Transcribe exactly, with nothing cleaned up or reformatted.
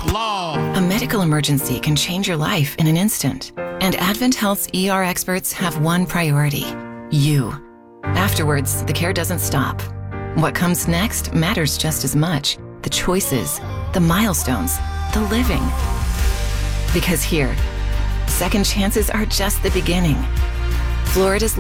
law. A medical emergency can change your life in an instant. And Advent Health's E R experts have one priority: you. Afterwards, the care doesn't stop. What comes next matters just as much. The choices, the milestones, the living. Because here, second chances are just the beginning. Florida's